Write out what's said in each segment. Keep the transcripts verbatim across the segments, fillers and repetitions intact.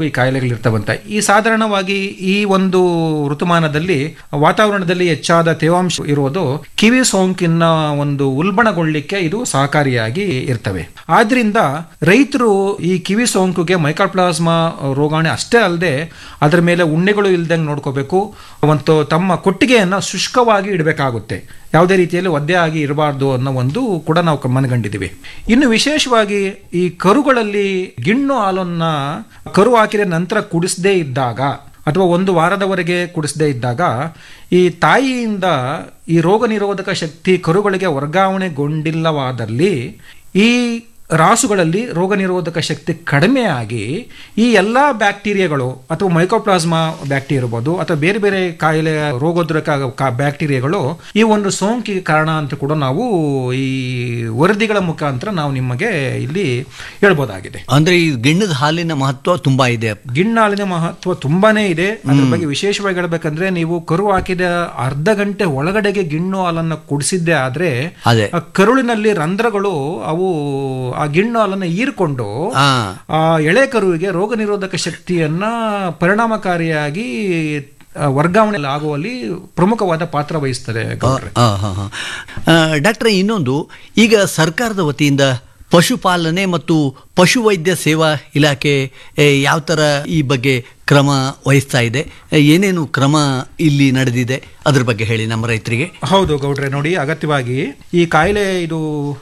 ಈ ಕಾಯಿಲೆಗಳಿರ್ತವಂತ. ಈ ಸಾಧಾರಣವಾಗಿ ಈ ಒಂದು ಋತುಮಾನದಲ್ಲಿ ವಾತಾವರಣದಲ್ಲಿ ಹೆಚ್ಚಾದ ತೇವಾಂಶ ಇರುವುದು ಕಿವಿ ಸೋಂಕಿನ ಒಂದು ಉಲ್ಬಣಗೊಳ್ಳಿಕ್ಕೆ ಇದು ಸಹಕಾರಿಯಾಗಿ ಇರ್ತವೆ. ಆದ್ರಿಂದ ರೈತರು ಈ ಕಿವಿ ಸೋಂಕುಗೆ ಮೈಕೋಪ್ಲಾಸ್ಮಾ ರೋಗಾಣು ಅಷ್ಟೇ ಅಲ್ಲದೆ ಅದರ ಮೇಲೆ ಉಣ್ಣೆಗಳು ಇಲ್ದಂಗೆ ನೋಡ್ಕೋಬೇಕು ಮತ್ತು ತಮ್ಮ ಕೊಟ್ಟಿಗೆಯನ್ನು ಶುಷ್ಕವಾಗಿ ಇಡಬೇಕಾಗುತ್ತೆ. ಯಾವುದೇ ರೀತಿಯಲ್ಲಿ ಒದ್ದೆ ಆಗಿ ಇರಬಾರ್ದು ಅನ್ನೋ ಒಂದು ಕೂಡ ನಾವು ಮನಗಂಡಿದ್ದೀವಿ. ಇನ್ನು ವಿಶೇಷವಾಗಿ ಈ ಕರುಗಳಲ್ಲಿ ಗಿಣ್ಣು ಹಾಲನ್ನ ಕರು ಹಾಕಿದ ನಂತರ ಕುಡಿಸದೇ ಇದ್ದಾಗ ಅಥವಾ ಒಂದು ವಾರದವರೆಗೆ ಕುಡಿಸದೇ ಇದ್ದಾಗ ಈ ತಾಯಿಯಿಂದ ಈ ರೋಗ ನಿರೋಧಕ ಶಕ್ತಿ ಕರುಗಳಿಗೆ ವರ್ಗಾವಣೆಗೊಂಡಿಲ್ಲವಾದಲ್ಲಿ ಈ ರಾಸುಗಳಲ್ಲಿ ರೋಗ ನಿರೋಧಕ ಶಕ್ತಿ ಕಡಿಮೆಯಾಗಿ ಈ ಎಲ್ಲ ಬ್ಯಾಕ್ಟೀರಿಯಾಗಳು ಅಥವಾ ಮೈಕೋಪ್ಲಾಸ್ಮಾ ಬ್ಯಾಕ್ಟೀರಿಯಾ ಇರ್ಬೋದು ಅಥವಾ ಬೇರೆ ಬೇರೆ ಕಾಯಿಲೆ ರೋಗೋದ್ರಕ ಬ್ಯಾಕ್ಟೀರಿಯಾಗಳು ಈ ಒಂದು ಸೋಂಕಿಗೆ ಕಾರಣ ಅಂತ ಕೂಡ ನಾವು ಈ ವರದಿಗಳ ಮುಖಾಂತರ ನಾವು ನಿಮಗೆ ಇಲ್ಲಿ ಹೇಳ್ಬೋದಾಗಿದೆ. ಅಂದ್ರೆ ಈ ಗಿಣ್ಣದ ಹಾಲಿನ ಮಹತ್ವ ತುಂಬಾ ಇದೆ. ಗಿಣ್ಣ ಹಾಲಿನ ಮಹತ್ವ ತುಂಬಾನೇ ಇದೆ. ಅದ್ರ ಬಗ್ಗೆ ವಿಶೇಷವಾಗಿ ಹೇಳ್ಬೇಕಂದ್ರೆ ನೀವು ಕರು ಹಾಕಿದ ಅರ್ಧ ಗಂಟೆ ಒಳಗಡೆಗೆ ಗಿಣ್ಣು ಹಾಲನ್ನು ಕುಡಿಸಿದ್ದೆ ಆದ್ರೆ ಕರುಳಿನಲ್ಲಿ ರಂಧ್ರಗಳು ಅವು ಆ ಗಿಣ್ಣು ಹಾಲನ್ನು ಹೀರ್ಕೊಂಡು ಆ ಎಳೆ ಕರುವಿಗೆ ರೋಗ ನಿರೋಧಕ ಶಕ್ತಿಯನ್ನ ಪರಿಣಾಮಕಾರಿಯಾಗಿ ವರ್ಗಾವಣೆ ಆಗುವಲ್ಲಿ ಪ್ರಮುಖವಾದ ಪಾತ್ರ ವಹಿಸ್ತದೆ. ಡಾಕ್ಟರ್, ಇನ್ನೊಂದು, ಈಗ ಸರ್ಕಾರದ ವತಿಯಿಂದ ಪಶುಪಾಲನೆ ಮತ್ತು ಪಶುವೈದ್ಯ ಸೇವಾ ಇಲಾಖೆ ಯಾವ ಥರ ಈ ಬಗ್ಗೆ ಕ್ರಮ ವಹಿಸ್ತಾ ಇದೆ, ಏನೇನು ಕ್ರಮ ಇಲ್ಲಿ ನಡೆದಿದೆ ಅದ್ರ ಬಗ್ಗೆ ಹೇಳಿ ನಮ್ಮ ರೈತರಿಗೆ. ಹೌದು ಗೌಡ್ರೆ, ನೋಡಿ, ಅಗತ್ಯವಾಗಿ ಈ ಕಾಯಿಲೆ ಇದು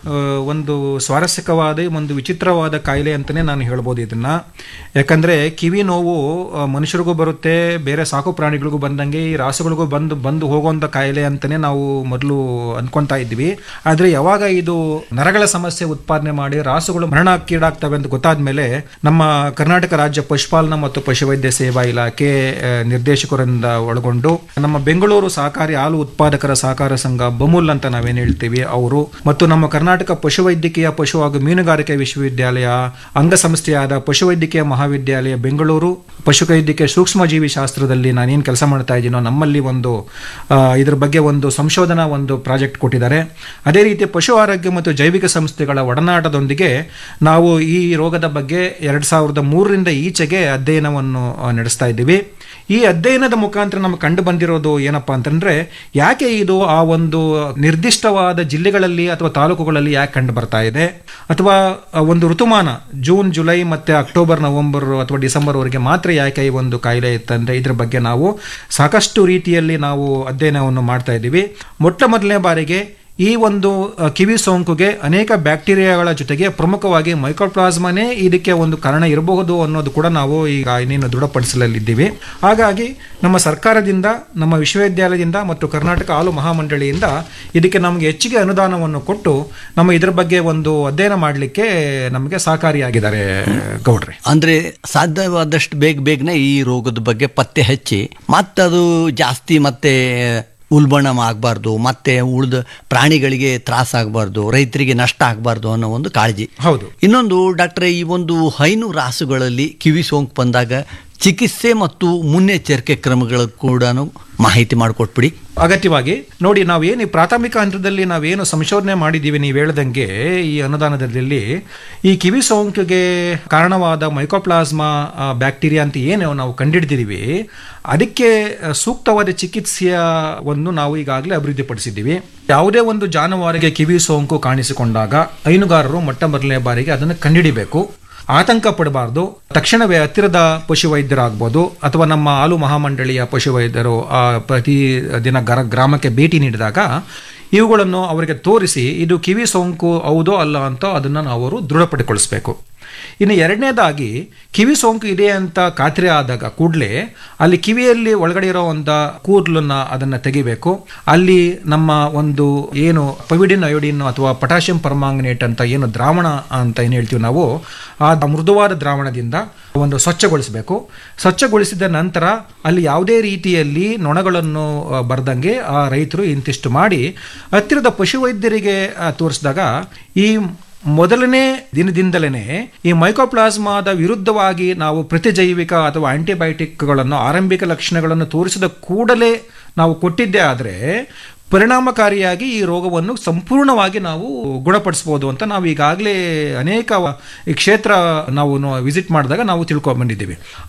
ಒಂದು ಸ್ವಾರಸ್ಯಕವಾದ ಒಂದು ವಿಚಿತ್ರವಾದ ಕಾಯಿಲೆ ಅಂತಲೇ ನಾನು ಹೇಳ್ಬೋದು ಇದನ್ನ. ಯಾಕಂದರೆ ಕಿವಿ ನೋವು ಮನುಷ್ಯರಿಗೂ ಬರುತ್ತೆ, ಬೇರೆ ಸಾಕು ಪ್ರಾಣಿಗಳಿಗೂ ಬಂದಂಗೆ ಈ ರಾಸುಗಳಿಗೂ ಬಂದು ಬಂದು ಹೋಗುವಂಥ ಕಾಯಿಲೆ ಅಂತಲೇ ನಾವು ಮೊದಲು ಅನ್ಕೊತಾ ಇದ್ವಿ. ಆದರೆ ಯಾವಾಗ ಇದು ನರಗಳ ಸಮಸ್ಯೆ ಉತ್ಪಾದನೆ ಮಾಡಿ ರಾಸುಗಳು ಮರಣಕ್ಕೀಡಾಗ್ತವೆ ಅಂತ ಗೊತ್ತಾದ ಮೇಲೆ ನಮ್ಮ ಕರ್ನಾಟಕ ರಾಜ್ಯ ಪಶುಪಾಲನಾ ಮತ್ತು ಪಶುವೈದ್ಯ ಸೇವಾ ಇಲಾಖೆ ನಿರ್ದೇಶಕರಿಂದ ಒಳಗೊಂಡು ನಮ್ಮ ಬೆಂಗಳೂರು ಸಹಕಾರಿ ಹಾಲು ಉತ್ಪಾದಕರ ಸಹಕಾರ ಸಂಘ ಬಮೂಲ್ ಅಂತ ನಾವೇನು ಹೇಳ್ತೀವಿ ಅವರು ಮತ್ತು ನಮ್ಮ ಕರ್ನಾಟಕ ಪಶುವೈದ್ಯಕೀಯ ಪಶು ಹಾಗೂ ಮೀನುಗಾರಿಕೆ ವಿಶ್ವವಿದ್ಯಾಲಯ ಅಂಗಸಂಸ್ಥೆಯಾದ ಪಶುವೈದ್ಯಕೀಯ ಮಹಾವಿದ್ಯಾಲಯ ಬೆಂಗಳೂರು ಪಶುವೈದ್ಯಕೀಯ ಸೂಕ್ಷ್ಮಜೀವಿ ಶಾಸ್ತ್ರದಲ್ಲಿ ನಾನೇನು ಕೆಲಸ ಮಾಡ್ತಾ ಇದ್ದೀನೋ ನಮ್ಮಲ್ಲಿ ಒಂದು ಇದ್ರ ಬಗ್ಗೆ ಒಂದು ಸಂಶೋಧನಾ ಒಂದು ಪ್ರಾಜೆಕ್ಟ್ ಕೊಟ್ಟಿದ್ದಾರೆ. ಅದೇ ರೀತಿ ಪಶು ಆರೋಗ್ಯ ಮತ್ತು ಜೈವಿಕ ಸಂಸ್ಥೆಗಳ ಒಡನಾಟದೊಂದಿಗೆ ನಾವು ಈ ರೋಗದ ಬಗ್ಗೆ ಎರಡ್ ಸಾವಿರದ ಮೂರರಿಂದ ಈಚೆಗೆ ಅಧ್ಯಯನವನ್ನು ನಡೆಸ್ತಾ ಇದ್ದೀವಿ. ಈ ಅಧ್ಯಯನದ ಮುಖಾಂತರ ನಮಗೆ ಕಂಡು ಬಂದಿರೋದು ಏನಪ್ಪಾ ಅಂತಂದ್ರೆ, ಯಾಕೆ ಇದು ಆ ಒಂದು ನಿರ್ದಿಷ್ಟವಾದ ಜಿಲ್ಲೆಗಳಲ್ಲಿ ಅಥವಾ ತಾಲೂಕುಗಳಲ್ಲಿ ಯಾಕೆ ಕಂಡು ಬರ್ತಾ ಇದೆ, ಅಥವಾ ಒಂದು ಋತುಮಾನ ಜೂನ್ ಜುಲೈ ಮತ್ತೆ ಅಕ್ಟೋಬರ್ ನವೆಂಬರ್ ಅಥವಾ ಡಿಸೆಂಬರ್ ವರೆಗೆ ಮಾತ್ರ ಯಾಕೆ ಈ ಒಂದು ಕಾಯಿಲೆ ಇತ್ತಂದ್ರೆ ಇದ್ರ ಬಗ್ಗೆ ನಾವು ಸಾಕಷ್ಟು ರೀತಿಯಲ್ಲಿ ನಾವು ಅಧ್ಯಯನವನ್ನು ಮಾಡ್ತಾ ಇದ್ದೀವಿ. ಮೊಟ್ಟ ಮೊದಲನೇ ಬಾರಿಗೆ ಈ ಒಂದು ಕಿವಿ ಸೋಂಕುಗೆ ಅನೇಕ ಬ್ಯಾಕ್ಟೀರಿಯಾಗಳ ಜೊತೆಗೆ ಪ್ರಮುಖವಾಗಿ ಮೈಕೋಪ್ಲಾಸ್ಮಾನೇ ಇದಕ್ಕೆ ಒಂದು ಕಾರಣ ಇರಬಹುದು ಅನ್ನೋದು ಕೂಡ ನಾವು ಈಗ ಇನ್ನೇನು ದೃಢಪಡಿಸಲಿದ್ದೀವಿ. ಹಾಗಾಗಿ ನಮ್ಮ ಸರ್ಕಾರದಿಂದ, ನಮ್ಮ ವಿಶ್ವವಿದ್ಯಾಲಯದಿಂದ ಮತ್ತು ಕರ್ನಾಟಕ ಹಾಲು ಮಹಾಮಂಡಳಿಯಿಂದ ಇದಕ್ಕೆ ನಮಗೆ ಹೆಚ್ಚಿಗೆ ಅನುದಾನವನ್ನು ಕೊಟ್ಟು ನಮ್ಮ ಇದ್ರ ಬಗ್ಗೆ ಒಂದು ಅಧ್ಯಯನ ಮಾಡಲಿಕ್ಕೆ ನಮಗೆ ಸಹಕಾರಿಯಾಗಿದ್ದಾರೆ ಗೌಡ್ರೆ. ಅಂದ್ರೆ ಸಾಧ್ಯವಾದಷ್ಟು ಬೇಗ ಬೇಗನೆ ಈ ರೋಗದ ಬಗ್ಗೆ ಪತ್ತೆ ಹಚ್ಚಿ ಮತ್ತದು ಜಾಸ್ತಿ ಮತ್ತೆ ಉಲ್ಬಣ ಆಗಬಾರ್ದು, ಮತ್ತೆ ಉಳಿದ ಪ್ರಾಣಿಗಳಿಗೆ ತ್ರಾಸ ಆಗಬಾರ್ದು, ರೈತರಿಗೆ ನಷ್ಟ ಆಗಬಾರ್ದು ಅನ್ನೋ ಒಂದು ಕಾಳಜಿ. ಹೌದು. ಇನ್ನೊಂದು ಡಾಕ್ಟ್ರೆ, ಈ ಒಂದು ಹೈನು ರಾಸುಗಳಲ್ಲಿ ಕಿವಿ ಸೋಂಕು ಬಂದಾಗ ಚಿಕಿತ್ಸೆ ಮತ್ತು ಮುನ್ನೆಚ್ಚರಿಕೆ ಕ್ರಮಗಳು ಕೂಡ ಮಾಹಿತಿ ಮಾಡಿಕೊಟ್ಬಿಡಿ. ಅಗತ್ಯವಾಗಿ ನೋಡಿ, ನಾವೇನು ಪ್ರಾಥಮಿಕ ಹಂತದಲ್ಲಿ ನಾವೇನು ಸಂಶೋಧನೆ ಮಾಡಿದ್ದೀವಿ ನೀವು ಹೇಳ್ದಂಗೆ ಈ ಅನುದಾನದಲ್ಲಿ ಈ ಕಿವಿ ಸೋಂಕಿಗೆ ಕಾರಣವಾದ ಮೈಕೋಪ್ಲಾಸ್ಮಾ ಬ್ಯಾಕ್ಟೀರಿಯಾ ಅಂತ ಏನು ನಾವು ಕಂಡುಹಿಡಿದಿದ್ದೀವಿ, ಅದಕ್ಕೆ ಸೂಕ್ತವಾದ ಚಿಕಿತ್ಸೆಯ ಒಂದು ನಾವು ಈಗಾಗಲೇ ಅಭಿವೃದ್ಧಿಪಡಿಸಿದ್ದೀವಿ. ಯಾವುದೇ ಒಂದು ಜಾನುವಾರಿಗೆ ಕಿವಿ ಸೋಂಕು ಕಾಣಿಸಿಕೊಂಡಾಗ ಹೈನುಗಾರರು ಮೊಟ್ಟ ಮೊದಲನೇ ಬಾರಿಗೆ ಅದನ್ನು ಕಂಡುಹಿಡಿಬೇಕು. ಆತಂಕ ಪಡಬಾರ್ದು. ತಕ್ಷಣವೇ ಹತ್ತಿರದ ಪಶುವೈದ್ಯರಾಗ್ಬೋದು ಅಥವಾ ನಮ್ಮ ಹಾಲು ಮಹಾಮಂಡಳಿಯ ಪಶುವೈದ್ಯರು ಪ್ರತಿ ದಿನ ಗರ ಗ್ರಾಮಕ್ಕೆ ಭೇಟಿ ನೀಡಿದಾಗ ಇವುಗಳನ್ನು ಅವರಿಗೆ ತೋರಿಸಿ ಇದು ಕಿವಿ ಸೋಂಕು ಹೌದೋ ಅಲ್ಲ ಅಂತ ಅದನ್ನು ನಾವು ಅವರು ದೃಢಪಡಿಸಿಕೊಳ್ಳಿಸಬೇಕು. ಇನ್ನು ಎರಡನೇದಾಗಿ ಕಿವಿ ಸೋಂಕು ಇದೆ ಅಂತ ಖಾತ್ರಿ ಆದಾಗ ಕೂಡಲೇ ಅಲ್ಲಿ ಕಿವಿಯಲ್ಲಿ ಒಳಗಡೆ ಇರೋವಂಥ ಕೂದಲನ್ನ ಅದನ್ನು ತೆಗಿಬೇಕು. ಅಲ್ಲಿ ನಮ್ಮ ಒಂದು ಏನು ಪವಿಡಿನ್ ಅಯೋಡಿನ್ ಅಥವಾ ಪೊಟ್ಯಾಷಿಯಂ ಪರ್ಮಾಂಗನೇಟ್ ಅಂತ ಏನು ದ್ರಾವಣ ಅಂತ ಏನು ಹೇಳ್ತೀವಿ ನಾವು, ಆ ಮೃದುವಾದ ದ್ರಾವಣದಿಂದ ಒಂದು ಸ್ವಚ್ಛಗೊಳಿಸಬೇಕು. ಸ್ವಚ್ಛಗೊಳಿಸಿದ ನಂತರ ಅಲ್ಲಿ ಯಾವುದೇ ರೀತಿಯಲ್ಲಿ ನೊಣಗಳನ್ನು ಬರ್ದಂಗೆ ಆ ರೈತರು ಇಂತಿಷ್ಟು ಮಾಡಿ ಹತ್ತಿರದ ಪಶುವೈದ್ಯರಿಗೆ ತೋರಿಸಿದಾಗ ಈ ಮೊದಲನೇ ದಿನದಿಂದಲೇ ಈ ಮೈಕೋಪ್ಲಾಸ್ಮಾದ ವಿರುದ್ಧವಾಗಿ ನಾವು ಪ್ರತಿಜೈವಿಕ ಅಥವಾ ಆಂಟಿಬಯೋಟಿಕ್ಗಳನ್ನು ಆರಂಭಿಕ ಲಕ್ಷಣಗಳನ್ನು ತೋರಿಸಿದ ಕೂಡಲೇ ನಾವು ಕೊಟ್ಟಿದ್ದೇ ಆದರೆ ಪರಿಣಾಮಕಾರಿಯಾಗಿ ಈ ರೋಗವನ್ನು ಸಂಪೂರ್ಣವಾಗಿ ನಾವು ಗುಣಪಡಿಸಬಹುದು ಅಂತ ನಾವು ಈಗಾಗಲೇ ಅನೇಕ ಈ ಕ್ಷೇತ್ರ ನಾವು ವಿಸಿಟ್ ಮಾಡಿದಾಗ ನಾವು ತಿಳ್ಕೊಂಡು ಬಂದಿದ್ದೀವಿ.